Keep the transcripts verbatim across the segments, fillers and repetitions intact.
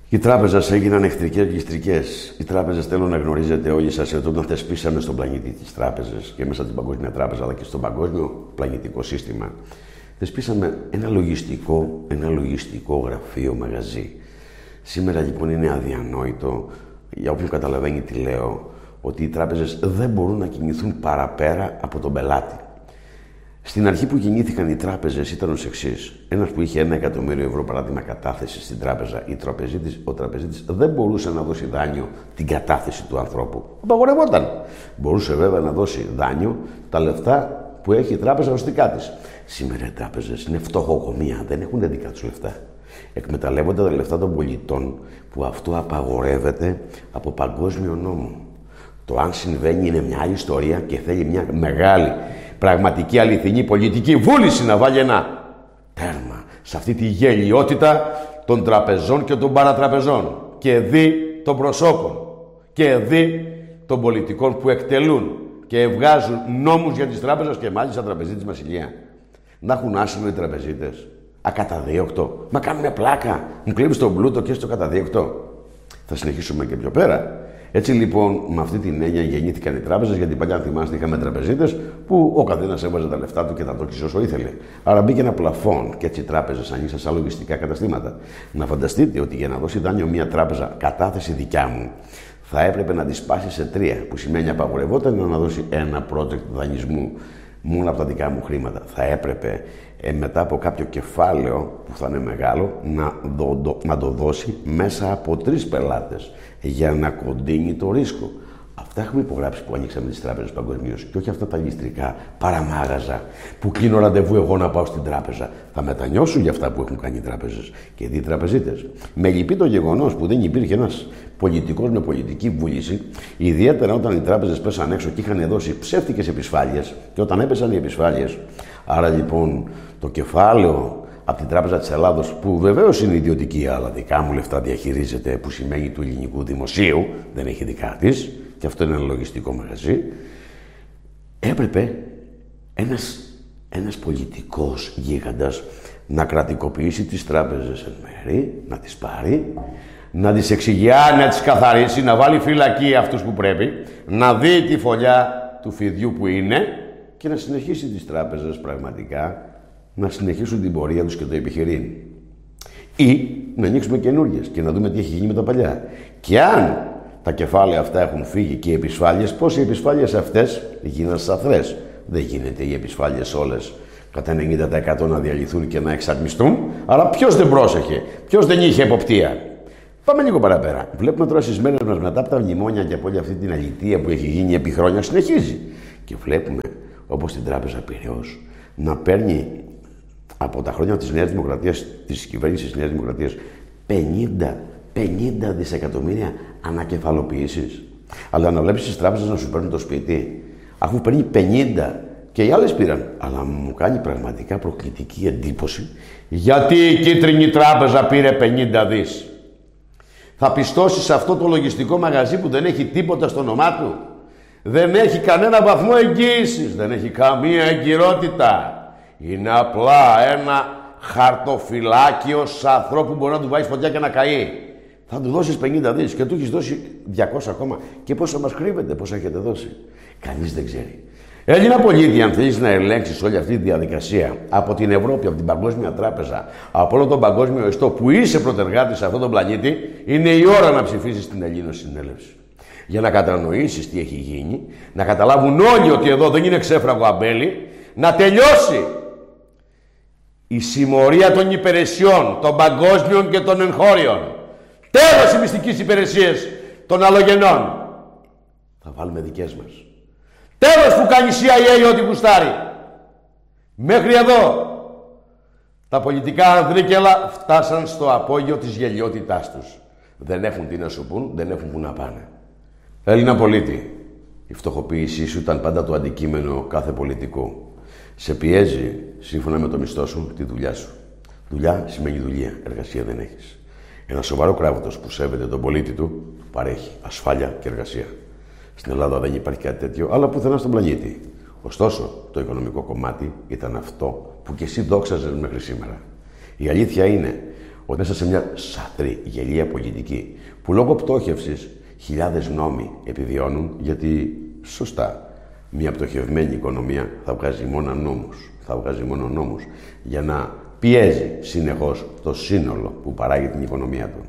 Οι τράπεζες έγιναν εχθρικές και εχθρικές. Οι τράπεζες, θέλω να γνωρίζετε όλοι σας, ότι όταν θεσπίσαμε στον πλανήτη τις τράπεζες και μέσα στην Παγκόσμια Τράπεζα αλλά και στο παγκόσμιο πλανητικό σύστημα, θεσπίσαμε ένα λογιστικό, ένα λογιστικό γραφείο μαγαζί. Σήμερα λοιπόν είναι αδιανόητο, για όποιον καταλαβαίνει τι λέω, ότι οι τράπεζες δεν μπορούν να κινηθούν παραπέρα από τον πελάτη. Στην αρχή που κινήθηκαν οι τράπεζες ήταν ως εξής. Ένας που είχε ένα εκατομμύριο ευρώ παράδειγμα κατάθεση στην τράπεζα, η τραπεζίτης, ο τραπεζίτης δεν μπορούσε να δώσει δάνειο την κατάθεση του ανθρώπου. Απαγορευόταν. Μπορούσε βέβαια να δώσει δάνειο τα λεφτά που έχει η τράπεζα ως δικά της. Σήμερα οι τράπεζες είναι φτωχοκομεία, δεν έχουν δικά τους λεφτά. Εκμεταλλεύονται τα λεφτά των πολιτών που αυτό απαγορεύεται από παγκόσμιο νόμο. Το αν συμβαίνει είναι μια άλλη ιστορία και θέλει μια μεγάλη, πραγματική, αληθινή πολιτική βούληση να βάλει ένα τέρμα σε αυτή τη γελιότητα των τραπεζών και των παρατραπεζών και δι των προσώπων και δι των πολιτικών που εκτελούν και βγάζουν νόμους για τις τράπεζες και μάλιστα τραπεζίτες Βασιλεία. Να έχουν άσυλο οι τραπεζίτες. Ακαταδίωκτο. Μα κάνουν πλάκα. Μου κλέβεις τον πλούτο και στο καταδίωκτο. Θα συνεχίσουμε και πιο πέρα. Έτσι λοιπόν, με αυτή την έννοια γεννήθηκαν οι τράπεζες, γιατί παλιά, αν θυμάστε, είχαμε τραπεζίτες που ο καθένας έβαζε τα λεφτά του και τα τόκισε όσο ήθελε. Άρα μπήκε ένα πλαφόν και έτσι οι τράπεζες ανοίξαν σαν λογιστικά καταστήματα. Να φανταστείτε ότι για να δώσει δάνειο μια τράπεζα κατάθεση δικιά μου, θα έπρεπε να τη σπάσει σε τρία, που σημαίνει απαγορευόταν να δώσει ένα project δανεισμού μόνο από τα δικά μου χρήματα. Θα έπρεπε ε, μετά από κάποιο κεφάλαιο που θα είναι μεγάλο να, δω, δω, να το δώσει μέσα από τρεις πελάτες για να κοντίνει το ρίσκο. Αυτά έχουμε υπογράψει που ανοίξαμε τις τράπεζες παγκοσμίως και όχι αυτά τα ληστρικά παραμάγαζα που κλείνω ραντεβού εγώ να πάω στην τράπεζα. Θα μετανιώσουν για αυτά που έχουν κάνει οι τράπεζες και δι' τραπεζίτες. Με λυπεί το γεγονός που δεν υπήρχε ένας πολιτικός με πολιτική βούληση, ιδιαίτερα όταν οι τράπεζες πέσαν έξω και είχαν δώσει ψεύτικες επισφάλειες και όταν έπεσαν οι επισφάλειες. Άρα λοιπόν το κεφάλαιο από την Τράπεζα της Ελλάδος, που βεβαίως είναι ιδιωτική, αλλά δικά μου λεφτά διαχειρίζεται, που σημαίνει του ελληνικού δημοσίου, δεν έχει δικά της, και αυτό είναι ένα λογιστικό μαγαζί, έπρεπε ένας, ένας πολιτικός γίγαντας να κρατικοποιήσει τις τράπεζες εν μέρη, να τις πάρει, να τις εξηγιάνει, να τις καθαρίσει, να βάλει φυλακή αυτούς που πρέπει, να δει τη φωλιά του φιδιού που είναι και να συνεχίσει τις τράπεζες πραγματικά να συνεχίσουν την πορεία τους και το επιχειρήν. Ή να ανοίξουμε καινούργιες και να δούμε τι έχει γίνει με τα παλιά. Και αν τα κεφάλαια αυτά έχουν φύγει και οι επισφάλειες, πώς οι επισφάλειες αυτές γίνανε σαφρές. Δεν γίνεται οι επισφάλειες όλες κατά ενενήντα τοις εκατό να διαλυθούν και να εξαρμιστούν, αλλά ποιος δεν πρόσεχε, ποιος δεν είχε εποπτεία. Πάμε λίγο παραπέρα. Βλέπουμε τώρα στις μέρες μας μετά από τα μνημόνια και από όλη αυτή την αλητεία που έχει γίνει επί χρόνια συνεχίζει. Και βλέπουμε, όπως την Τράπεζα Πειραιώς, να παίρνει από τα χρόνια της Νέας Δημοκρατίας, της κυβέρνησης της Νέας Δημοκρατίας, πενήντα δισεκατομμύρια ανακεφαλοποιήσεις. Αλλά να βλέπεις τις τράπεζες να σου παίρνουν το σπίτι, αφού παίρνει πενήντα και οι άλλες πήραν. Αλλά μου κάνει πραγματικά προκλητική εντύπωση, γιατί η Κίτρινη Τράπεζα πήρε πενήντα δις. Θα πιστώσει σε αυτό το λογιστικό μαγαζί που δεν έχει τίποτα στο όνομά του. Δεν έχει κανένα βαθμό εγγύησης, δεν έχει καμία εγκυρότητα. Είναι απλά ένα χαρτοφυλάκιο σαθρό που μπορεί να του βάλεις φωτιά και να καεί. Θα του δώσεις πενήντα δις και του έχεις δώσει διακόσια ακόμα. Και πόσα μας κρύβεται, πόσα έχετε δώσει. Κανείς δεν ξέρει. Έλληνα πολίτη, αν θέλεις να ελέγξεις όλη αυτή τη διαδικασία από την Ευρώπη, από την Παγκόσμια Τράπεζα, από όλο τον παγκόσμιο ιστό που είσαι πρωτεργάτης σε αυτόν τον πλανήτη, είναι η ώρα να ψηφίσεις την Ελλήνωση Συνέλευση. Για να κατανοήσεις τι έχει γίνει, να καταλάβουν όλοι ότι εδώ δεν είναι ξέφραγο αμπέλι, να τελειώσει η συμμορία των υπηρεσιών, των παγκόσμιων και των εγχώριων. Τέλος οι μυστικές υπηρεσίες των αλλογενών. Θα βάλουμε δικές μας. Τέλος που κάνει η σι άι έι ό,τι γουστάρει. Μέχρι εδώ τα πολιτικά ανδρίκελα φτάσαν στο απόγειο της γελιότητάς τους. Δεν έχουν τι να σου πούν, δεν έχουν που να πάνε. Έλληνα πολίτη, η φτωχοποίησή σου ήταν πάντα το αντικείμενο κάθε πολιτικού. Σε πιέζει, σύμφωνα με το μισθό σου, τη δουλειά σου. Δουλειά σημαίνει δουλεία, εργασία δεν έχεις. Ένα σοβαρό κράτος που σέβεται τον πολίτη του, του παρέχει ασφάλεια και εργασία. Στην Ελλάδα δεν υπάρχει κάτι τέτοιο, αλλά πουθενά στον πλανήτη. Ωστόσο, το οικονομικό κομμάτι ήταν αυτό που κι εσύ δόξαζες μέχρι σήμερα. Η αλήθεια είναι ότι μέσα σε μια σαθρή, γελία πολιτική, που λόγω πτώχευσης χιλιάδες νόμοι επιβιώνουν, γιατί σωστά μια πτωχευμένη οικονομία θα βγάζει μόνο νόμους, θα βγάζει μόνο νόμους για να πιέζει συνεχώς το σύνολο που παράγει την οικονομία του.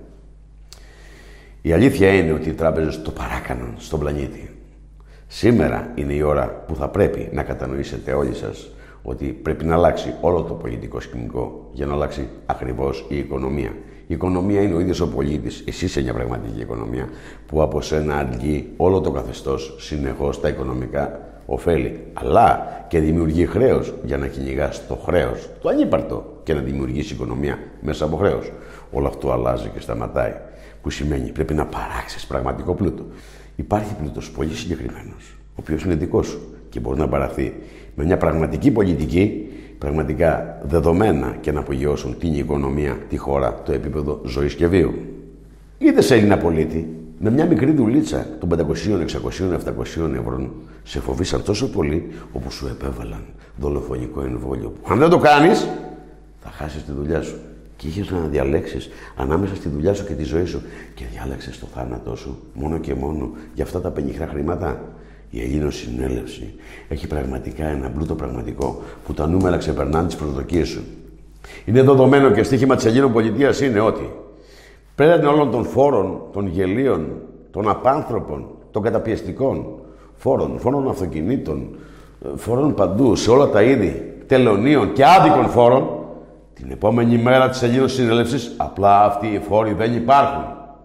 Η αλήθεια είναι ότι οι τράπεζες το παράκαναν στον πλανήτη. Σήμερα είναι η ώρα που θα πρέπει να κατανοήσετε όλοι σας ότι πρέπει να αλλάξει όλο το πολιτικό σκηνικό για να αλλάξει ακριβώς η οικονομία. Η οικονομία είναι ο ίδιος ο πολίτης, εσύ είσαι μια πραγματική οικονομία, που από σένα αργεί όλο το καθεστώς συνεχώς τα οικονομικά ωφέλη, αλλά και δημιουργεί χρέος για να κυνηγάς το χρέος, το ανύπαρτο, και να δημιουργήσει οικονομία μέσα από χρέος. Όλο αυτό αλλάζει και σταματάει, που σημαίνει πρέπει να παράξεις πραγματικό πλούτο. Υπάρχει πλούτος πολύ συγκεκριμένος, ο οποίος είναι δικός σου και μπορεί να παραχθεί με μια πραγματική πολιτική, πραγματικά δεδομένα και να απογειώσουν την οικονομία, τη χώρα, το επίπεδο ζωής και βίου. Είδες Έλληνα πολίτη, με μια μικρή δουλίτσα των πεντακοσίων, εξακοσίων, επτακοσίων ευρώ, σε φοβήσαν τόσο πολύ όπου σου επέβαλαν δολοφονικό εμβόλιο. Αν δεν το κάνεις, θα χάσεις τη δουλειά σου. Και είχες να διαλέξεις ανάμεσα στη δουλειά σου και τη ζωή σου. Και διάλεξες το θάνατό σου μόνο και μόνο για αυτά τα πενιχρά χρήματα. Η Ελλήνος Συνέλευση έχει πραγματικά ένα πλούτο πραγματικό που τα νούμερα ξεπερνάνε τις προσδοκίες σου. Είναι δεδομένο και στοίχημα της Ελλήνων πολιτείας είναι ότι πέραν όλων των φόρων, των γελίων, των απάνθρωπων, των καταπιεστικών φόρων, φόρων αυτοκινήτων, φόρων παντού, σε όλα τα είδη, τελωνίων και άδικων φόρων, την επόμενη μέρα της Ελλήνων Συνέλευσης απλά αυτοί οι φόροι δεν υπάρχουν.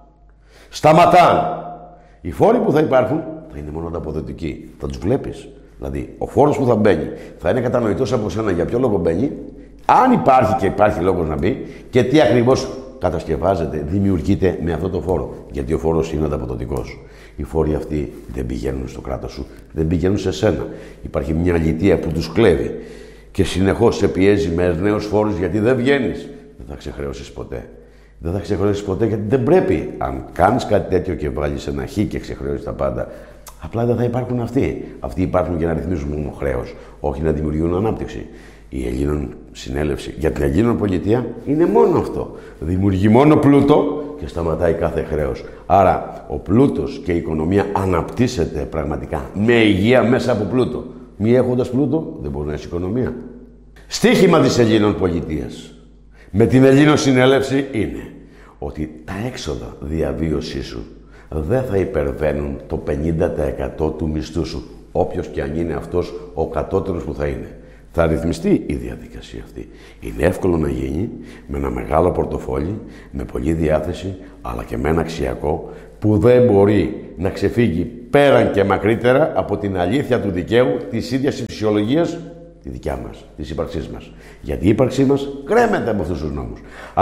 Σταματάν! Οι φόροι που θα υπάρχουν θα είναι μόνο ανταποδοτικοί. Θα τους βλέπεις. Δηλαδή, ο φόρος που θα μπαίνει θα είναι κατανοητός από σένα για ποιο λόγο μπαίνει, αν υπάρχει και υπάρχει λόγος να μπει και τι ακριβώς κατασκευάζεται, δημιουργείται με αυτό το φόρο. Γιατί ο φόρος είναι ανταποδοτικός. Οι φόροι αυτοί δεν πηγαίνουν στο κράτος σου, δεν πηγαίνουν σε σένα. Υπάρχει μια αλητεία που τους κλέβει και συνεχώς σε πιέζει με νέους φόρους γιατί δεν βγαίνεις. Δεν θα ξεχρεώσεις ποτέ. Δεν θα ξεχρεώσεις ποτέ γιατί δεν πρέπει. Αν κάνεις κάτι τέτοιο και βάλεις ένα χ και ξεχρεώσεις τα πάντα, απλά δεν θα υπάρχουν αυτοί. Αυτοί υπάρχουν για να ρυθμίζουν μόνο χρέος, όχι να δημιουργούν ανάπτυξη. Η Ελλήνων Συνέλευση για την Ελλήνων πολιτεία είναι μόνο αυτό. Δημιουργεί μόνο πλούτο και σταματάει κάθε χρέος. Άρα ο πλούτος και η οικονομία αναπτύσσεται πραγματικά με υγεία μέσα από πλούτο. Μη έχοντας πλούτο δεν μπορεί να έχει οικονομία. Στοίχημα της Ελλήνων πολιτείας με την Ελλήνων Συνέλευση είναι ότι τα έξοδα διαβίωσής σου δεν θα υπερβαίνουν το πενήντα τοις εκατό του μισθού σου, όποιος και αν είναι αυτός ο κατώτερος που θα είναι. Θα ρυθμιστεί η διαδικασία αυτή. Είναι εύκολο να γίνει με ένα μεγάλο πορτοφόλι, με πολλή διάθεση, αλλά και με ένα αξιακό που δεν μπορεί να ξεφύγει πέραν και μακρύτερα από την αλήθεια του δικαίου, της ίδιας της φυσιολογίας, τη δικιά μας, της ύπαρξής μας. Γιατί η ύπαρξή μας κρέμεται από αυτούς τους νόμους.